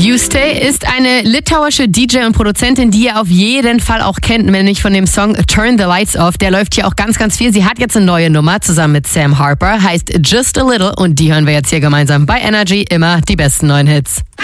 Juste ist eine litauische DJ und Produzentin, die ihr auf jeden Fall auch kennt, nämlich von dem Song Turn the Lights Off. Der läuft hier auch ganz, ganz viel. Sie hat jetzt eine neue Nummer zusammen mit Sam Harper, heißt Just a Little und die hören wir jetzt hier gemeinsam bei Energy. Immer die besten neuen Hits.